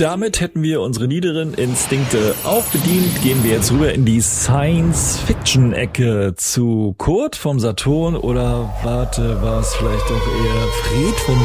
damit hätten wir unsere niederen Instinkte auch bedient. Gehen wir jetzt rüber in die Science-Fiction-Ecke zu Kurt vom Saturn oder warte, war es vielleicht doch eher Fred vom